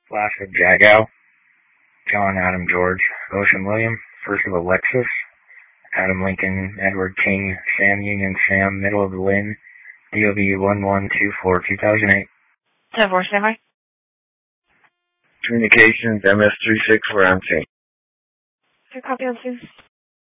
Last of Jagow, John Adam George, Ocean William, first of Alexis, Adam Lincoln, Edward King, Sam Union Sam, middle of Lynn, DOB 1124, 2008. 10-4, stand by. Communications MS-36, we're on scene. Copy on 2.